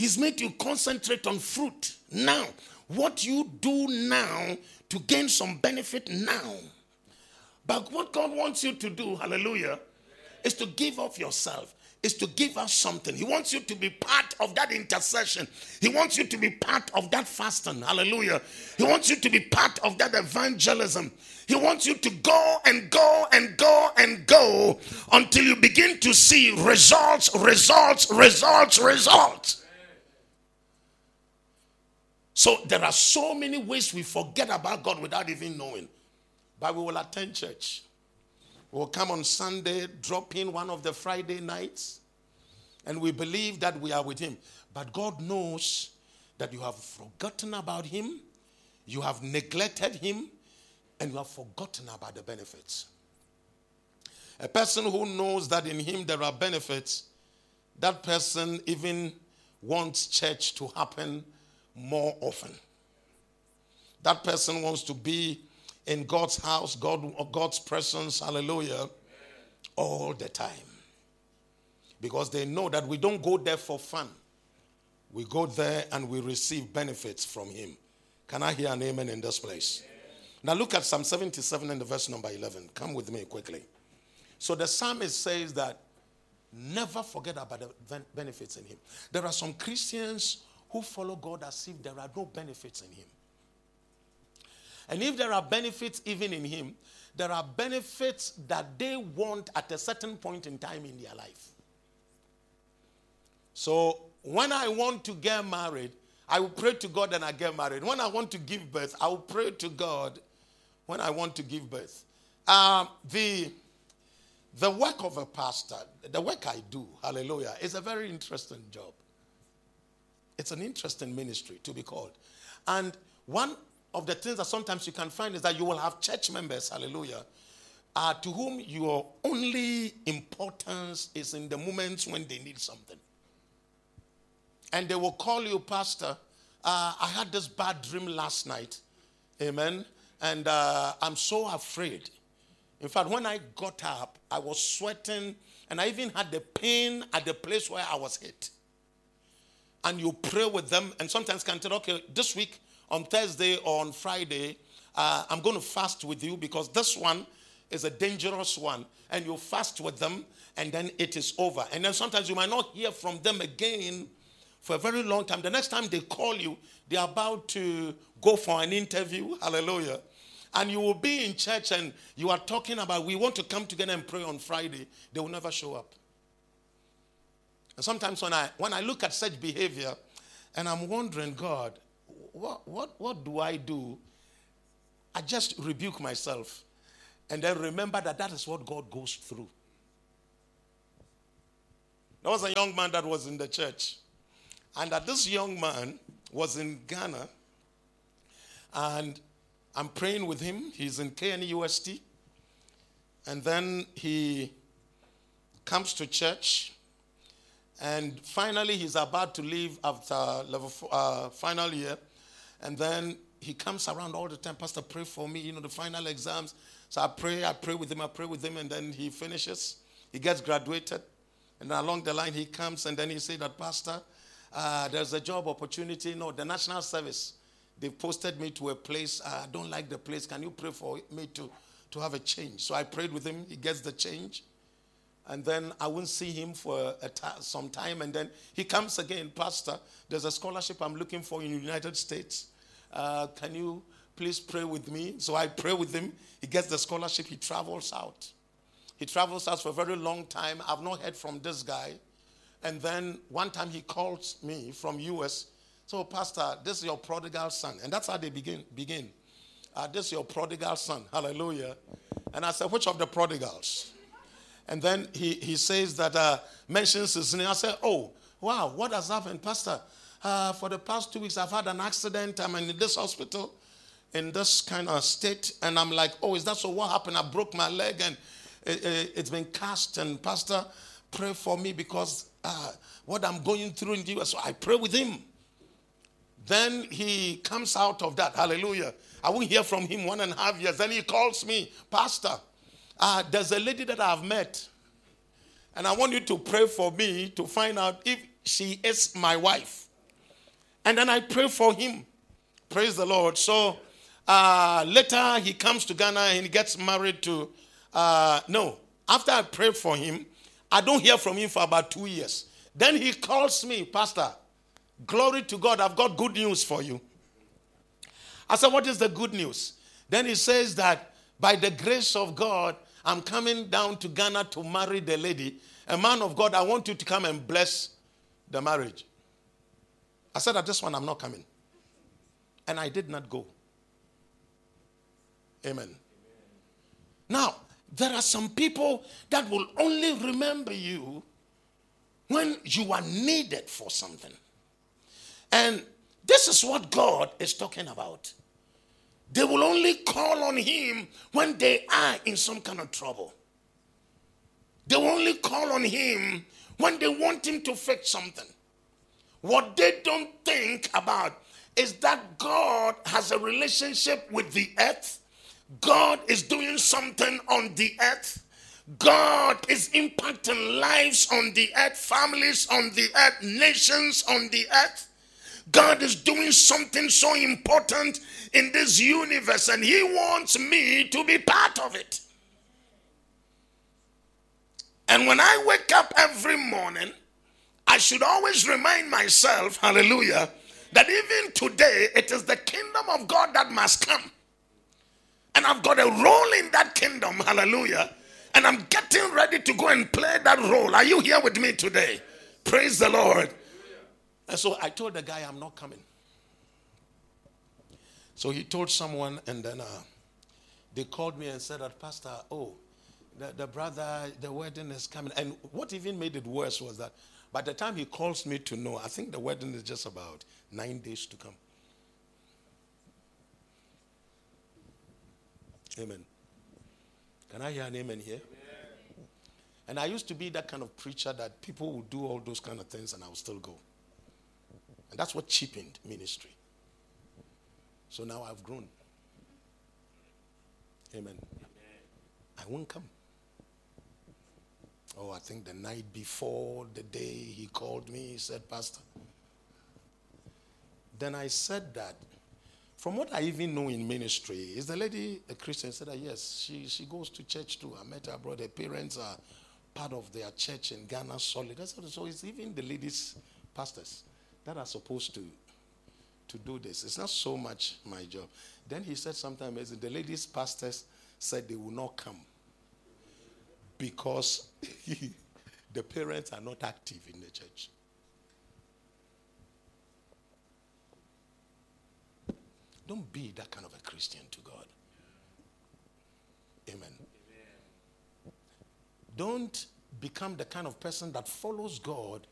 He's made you concentrate on fruit now. What you do now to gain some benefit now. But what God wants you to do, hallelujah, is to give up yourself, is to give us something. He wants you to be part of that intercession. He wants you to be part of that fasting, hallelujah. He wants you to be part of that evangelism. He wants you to go and go and go and go until you begin to see results. So there are so many ways we forget about God without even knowing. But we will attend church. We'll come on Sunday, drop in one of the Friday nights, and we believe that we are with him. But God knows that you have forgotten about him, you have neglected him, and you have forgotten about the benefits. A person who knows that in him there are benefits, that person even wants church to happen more often. That person wants to be in God's house, God's presence, hallelujah, all the time. Because they know that we don't go there for fun. We go there and we receive benefits from him. Can I hear an amen in this place? Now look at Psalm 77 and the verse number 11. Come with me quickly. So the psalmist says that never forget about the benefits in him. There are some Christians who follow God as if there are no benefits in him. And if there are benefits even in him, there are benefits that they want at a certain point in time in their life. So when I want to get married, I will pray to God and I get married. When I want to give birth, I will pray to God when I want to give birth. The work of a pastor, the work I do, hallelujah, is a very interesting job. It's an interesting ministry to be called. And one of the things that sometimes you can find is that you will have church members, hallelujah, to whom your only importance is in the moments when they need something. And they will call you, Pastor, I had this bad dream last night, amen, and I'm so afraid. In fact, when I got up, I was sweating, and I even had the pain at the place where I was hit. And you pray with them, and sometimes can tell, okay, this week, on Thursday or on Friday, I'm going to fast with you because this one is a dangerous one. And you fast with them, and then it is over. And then sometimes you might not hear from them again for a very long time. The next time they call you, they're about to go for an interview. Hallelujah. And you will be in church and you are talking about, we want to come together and pray on Friday. They will never show up. And sometimes when I look at such behavior, and I'm wondering, God, what do I do? I just rebuke myself and then remember that is what God goes through. There was a young man that was in the church, and that this young man was in Ghana, and I'm praying with him. He's in KNUST, and then he comes to church. And finally, he's about to leave after final year. And then he comes around all the time, Pastor, pray for me, the final exams. So I pray with him, and then he finishes. He gets graduated. And then along the line, he comes, and then he said that, Pastor, there's a job opportunity. No, the National Service, they posted me to a place. I don't like the place. Can you pray for me to have a change? So I prayed with him. He gets the change. And then I won't see him for some time. And then he comes again, Pastor, there's a scholarship I'm looking for in the United States. Can you please pray with me? So I pray with him. He gets the scholarship. He travels out. He travels out for a very long time. I've not heard from this guy. And then one time he calls me from US. So, Pastor, this is your prodigal son. And that's how they begin. This is your prodigal son. Hallelujah. And I said, which of the prodigals? And then he says that, mentions his name. I said, oh, wow, what has happened, Pastor? For the past 2 weeks, I've had an accident. I'm in this hospital in this kind of state. And I'm like, oh, is that so? What happened? I broke my leg and it's been cast. And Pastor, pray for me because what I'm going through in the US. So I pray with him. Then he comes out of that. Hallelujah. I won't hear from him 1.5 years. Then he calls me, Pastor, there's a lady that I've met, and I want you to pray for me to find out if she is my wife. And then I pray for him. Praise the Lord. So later he comes to Ghana and he gets married to, no, after I prayed for him, I don't hear from him for about 2 years. Then he calls me, Pastor, glory to God, I've got good news for you. I said, what is the good news? Then he says that by the grace of God, I'm coming down to Ghana to marry the lady. A man of God, I want you to come and bless the marriage. I said, at this one, I'm not coming. And I did not go. Amen. Now, there are some people that will only remember you when you are needed for something. And this is what God is talking about. They will only call on him when they are in some kind of trouble. They will only call on him when they want him to fix something. What they don't think about is that God has a relationship with the earth. God is doing something on the earth. God is impacting lives on the earth, families on the earth, nations on the earth. God is doing something so important in this universe, and he wants me to be part of it. And when I wake up every morning, I should always remind myself, hallelujah, that even today it is the kingdom of God that must come. And I've got a role in that kingdom, hallelujah. And I'm getting ready to go and play that role. Are you here with me today? Praise the Lord. And so I told the guy, I'm not coming. So he told someone, and then they called me and said that, Pastor, the brother, the wedding is coming. And what even made it worse was that by the time he calls me to know, I think the wedding is just about 9 days to come. Amen. Can I hear an amen here? Amen. And I used to be that kind of preacher that people would do all those kind of things and I would still go. And that's what cheapened ministry. So now I've grown. Amen. I won't come. Oh, I think the night before the day he called me, he said, Pastor. Then I said that, from what I even know in ministry, is the lady a Christian? I said, yes, she goes to church too. I met her brother. Her parents are part of their church in Ghana, solid. I said, so it's even the ladies' pastors that are supposed to do this. It's not so much my job. Then he said sometimes the ladies' pastors said they will not come because the parents are not active in the church. Don't be that kind of a Christian to God. Amen. Don't become the kind of person that follows God